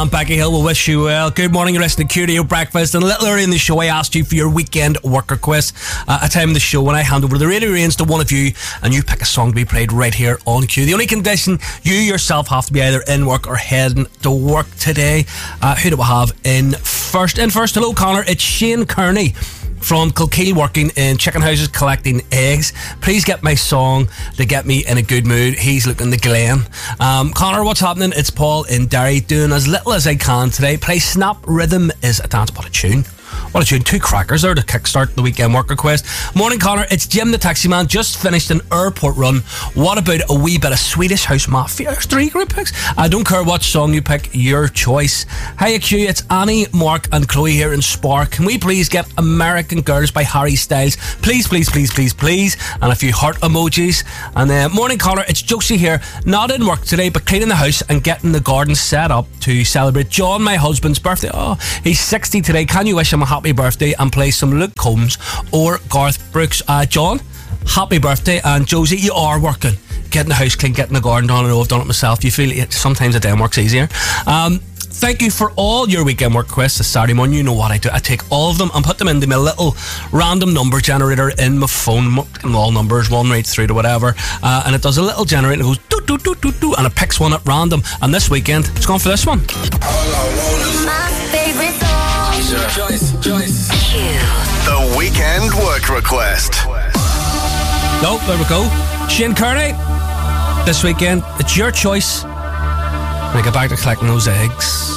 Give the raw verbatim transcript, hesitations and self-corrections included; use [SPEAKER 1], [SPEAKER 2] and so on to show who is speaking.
[SPEAKER 1] I'm Becky Hill. We'll wish you well. Good morning. You're listening to Q Radio Breakfast. And a little early in the show, I asked you for your weekend work request. Uh, a time in the show when I hand over the radio reins to one of you and you pick a song to be played right here on Q. The only condition, you yourself have to be either in work or heading to work today. Uh, who do we have in first? In first, hello Connor. It's Shane Kearney from Kilkeel, working in chicken houses collecting eggs. Please get my song to get me in a good mood. He's looking to Glen. Um, Connor, what's happening? It's Paul in Derry, doing as little as I can today. Play Snap Rhythm is a dance. What a tune. What a tune. Two crackers there to kickstart the weekend work request. Morning, Connor. It's Jim the Taxi Man. Just finished an airport run. What about a wee bit of Swedish House Mafia? There's three group picks. I don't care what song you pick, your choice. Hiya Q, it's Annie, Mark and Chloe here in Spark. Can we please get American Girls by Harry Styles? Please, please, please, please, please. And a few heart emojis. And then, morning, Connor. It's Josie here. Not in work today, but cleaning the house and getting the garden set up to celebrate John, my husband's birthday. Oh, he's sixty today. Can you wish him a happy birthday and play some Luke Combs or Garth Brooks? Uh, John, happy birthday. And Josie, you are working, getting the house clean, getting the garden done. I know I've done it myself. You feel it, sometimes a day works easier. Um, thank you for all your weekend work requests this Saturday morning. You know what I do. I take all of them and put them into my little random number generator in my phone. All numbers, one right through to whatever. Uh, and it does a little generator. It goes doo doo doo doo doo, and it picks one at random. And this weekend, it's gone for this one.
[SPEAKER 2] My favorite song.
[SPEAKER 3] Choice, choice.
[SPEAKER 4] The weekend work request.
[SPEAKER 1] No, there we go. Shane Kearney. This weekend, it's your choice. I get back to collecting those eggs.